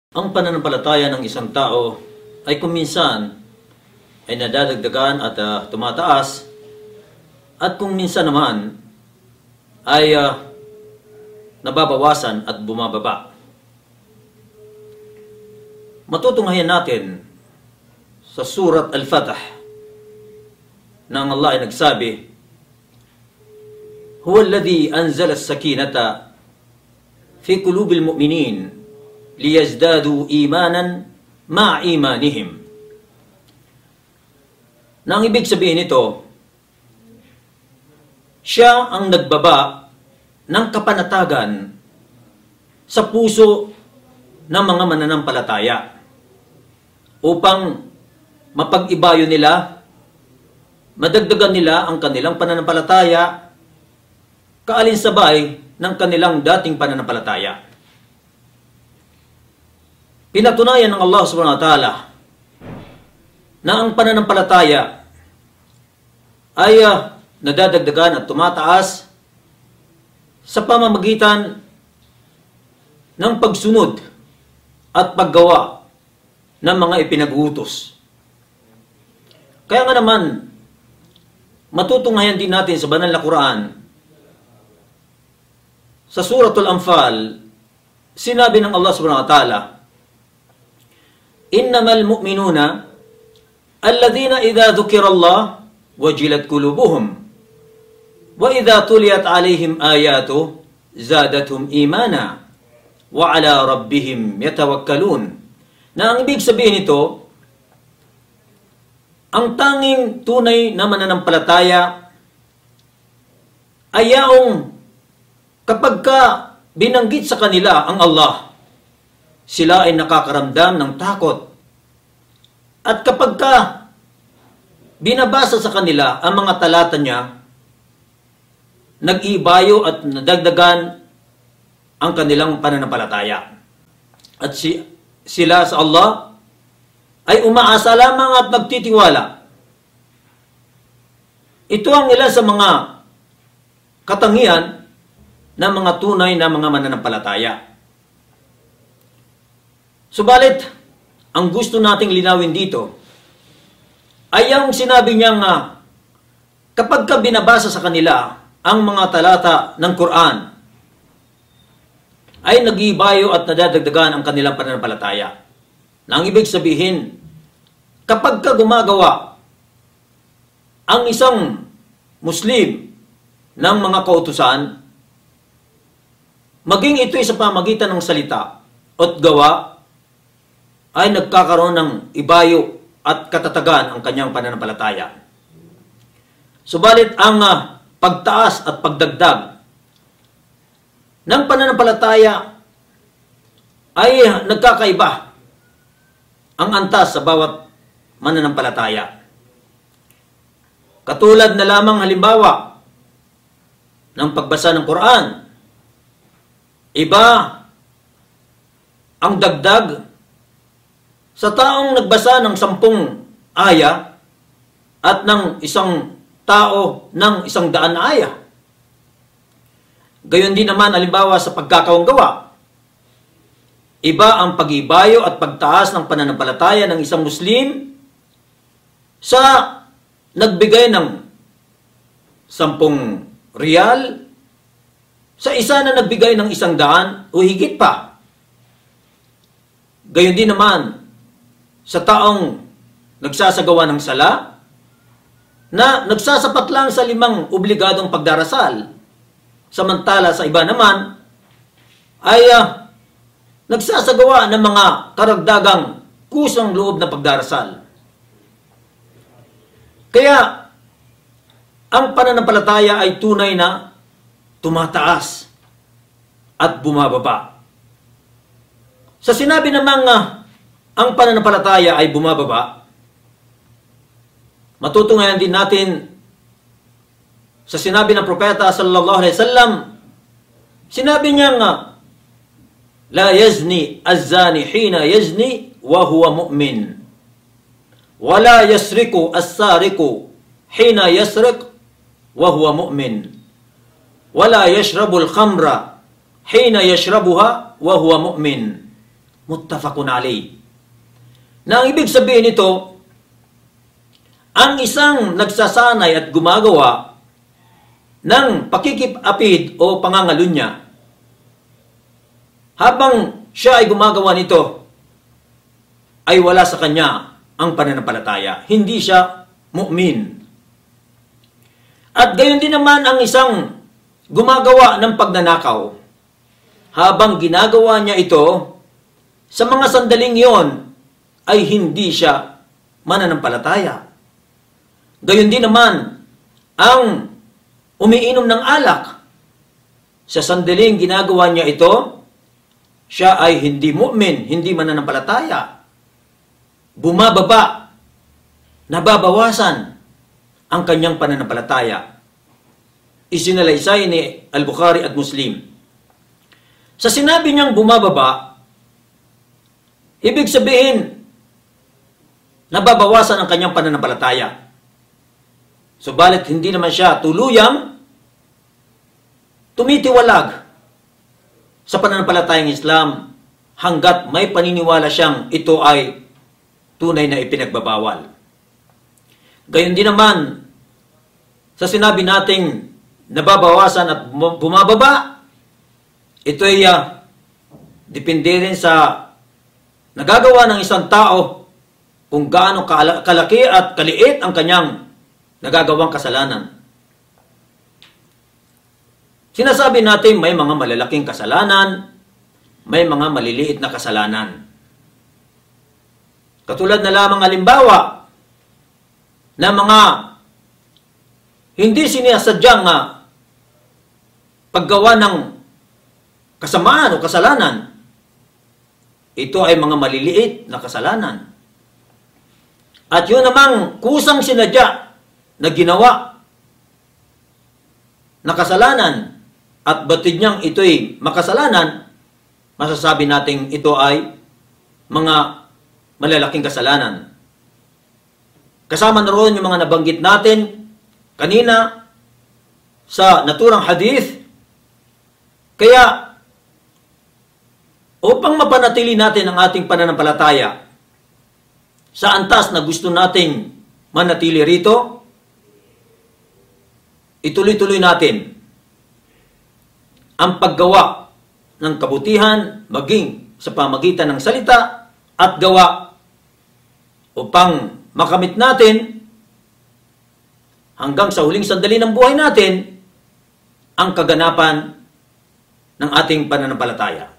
Ang pananampalataya ng isang tao ay kung minsan ay nadadagdagan at tumataas, at kung minsan naman ay nababawasan at bumababa. Matutunghayan natin sa Surat Al-Fatah na ang Allah ay nagsabi, Huwa alladhi anzala as-sakinata fi qulubil mu'minin liyazdadu imanan ma'a imanihim. Na ang ibig sabihin nito, siya ang nagbaba ng kapanatagan sa puso ng mga mananampalataya upang mapag-ibayo nila, madagdagan nila ang kanilang pananampalataya kaalinsabay ng kanilang dating pananampalataya. Pinatunayan ng Allah subhanahu wa ta'ala na ang pananampalataya ay nadadagdagan at tumataas sa pamamagitan ng pagsunod at paggawa ng mga ipinag-utos. Kaya nga naman, matutunghayan din natin sa banal na Quran, sa Suratul Anfal, sinabi ng Allah subhanahu wa ta'ala, Innamal mu'minuna alladhina idha dhukira Allah wajilat qulubuhum wa idha tuliyat alaihim ayatu zadathum imana wa ala rabbihim yatawakkalun. Na ang ibig sabihin nito, ang tanging tunay na mananampalataya ay yaong kapag ka binanggit sa kanila ang Allah, sila ay nakakaramdam ng takot. At kapag ka binabasa sa kanila ang mga talata niya, nag-ibayo at nadagdagan ang kanilang pananampalataya. At sila sa Allah ay umaasa lamang at nagtitiwala. Ito ang ilan sa mga katangian ng mga tunay na mga mananampalataya. Subalit, ang gusto nating linawin dito ay ang sinabi niyang kapag ka binabasa sa kanila ang mga talata ng Quran, ay nag-ibayo at nadadagdagan ang kanilang pananampalataya. Na ang ibig sabihin, kapag ka gumagawa ang isang Muslim ng mga kautusan, maging ito'y sa pamagitan ng salita at gawa, ay nagkakaroon ng ibayo at katatagan ang kanyang pananampalataya. Subalit ang pagtaas at pagdagdag ng pananampalataya ay nagkakaiba ang antas sa bawat mananampalataya. Katulad na lamang halimbawa ng pagbasa ng Quran, iba ang dagdag sa taong nagbasa ng 10 aya at ng isang tao ng 100 aya. Gayon din naman halimbawa sa pagkakawanggawa. Iba ang pag-ibayo at pagtaas ng pananampalataya ng isang Muslim sa nagbigay ng 10 riyal sa isa na nagbigay ng 100 o higit pa. Gayon din naman sa taong nagsasagawa ng sala, na nagsasapat lang sa 5 obligadong pagdarasal, samantala sa iba naman ay nagsasagawa ng mga karagdagang kusang loob na pagdarasal. Kaya, ang pananampalataya ay tunay na tumataas at bumababa. Sa sinabi namang ang pananampalataya ay bumababa, matutunghayan din natin sa sinabi ng propeta sallallahu alaihi wasallam, sinabi niya nga, La yazni az-zani hina yazni wa huwa mu'min. Wa la yasriku as-sariku hina yasrik wa huwa mu'min. Wa la yashrabu al-khamra hina yashrabuha wa huwa mu'min. muttafaqun alayh. Na ang ibig sabihin nito, ang isang nagsasanay at gumagawa ng pakikipapid o pangangalunya, habang siya ay gumagawa nito, ay wala sa kanya ang pananampalataya. Hindi siya mu'min. At gayon din naman ang isang gumagawa ng pagnanakaw. Habang ginagawa niya ito, sa mga sandaling yon ay hindi siya mananampalataya. Gayon din naman ang umiinom ng alak. Sa sandaling ginagawa niya ito, siya ay hindi mu'min, hindi mananampalataya. Bumababa, nababawasan ang kanyang pananampalataya. Isinalaysay ni Al-Bukhari at Muslim. Sa sinabi niyang bumababa, ibig sabihin, nababawasan ang kanyang pananampalataya. Subalit hindi naman siya tuluyang tumitiwalag sa pananampalatayang Islam hanggat may paniniwala siyang ito ay tunay na ipinagbabawal. Gayon din naman, sa sinabi nating nababawasan at bumababa, ito ay depende rin sa nagagawa ng isang tao kung gaano kalaki at kaliit ang kanyang nagagawang kasalanan. Sinasabi natin may mga malalaking kasalanan, may mga maliliit na kasalanan. Katulad na lamang halimbawa na mga hindi sinasadyang paggawa ng kasamaan o kasalanan. Ito ay mga maliliit na kasalanan. At yun namang kusang sinadya na ginawa na kasalanan at batid niyang ito'y makasalanan, masasabi nating ito ay mga malalaking kasalanan. Kasama na roon yung mga nabanggit natin kanina sa naturang hadith. Kaya, upang mapanatili natin ang ating pananampalataya sa antas na gusto nating manatili rito, ituloy-tuloy natin ang paggawa ng kabutihan maging sa pamagitan ng salita at gawa upang makamit natin hanggang sa huling sandali ng buhay natin ang kaganapan ng ating pananampalataya.